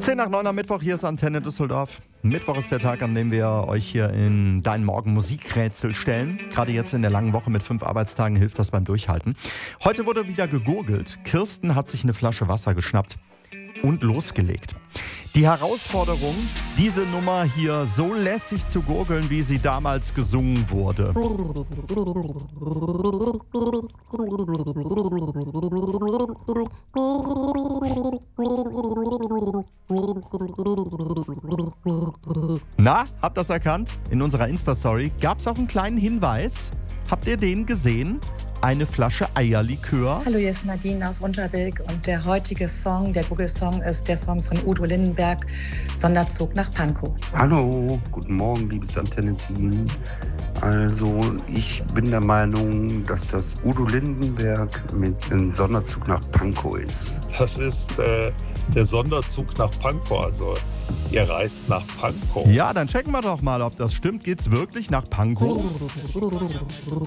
10 nach 9 am Mittwoch, hier ist Antenne Düsseldorf. Mittwoch ist der Tag, an dem wir euch hier in Deinen Morgen Musikrätsel stellen. Gerade jetzt in der langen Woche mit 5 Arbeitstagen hilft das beim Durchhalten. Heute wurde wieder gegurgelt. Kirsten hat sich eine Flasche Wasser geschnappt und losgelegt. Die Herausforderung, diese Nummer hier so lässig zu gurgeln, wie sie damals gesungen wurde. Na, habt ihr das erkannt? In unserer Insta-Story gab es auch einen kleinen Hinweis. Habt ihr den gesehen? Eine Flasche Eierlikör. Hallo, hier ist Nadine aus Unterbilk und der heutige Song, der Google-Song, ist der Song von Udo Lindenberg, Sonderzug nach Pankow. Hallo, guten Morgen, liebes Antenne-Team. Also, ich bin der Meinung, dass das Udo Lindenberg mit einem Sonderzug nach Pankow ist. Das ist der Sonderzug nach Pankow. Also, ihr reist nach Pankow. Ja, dann checken wir doch mal, ob das stimmt. Geht's wirklich nach Pankow?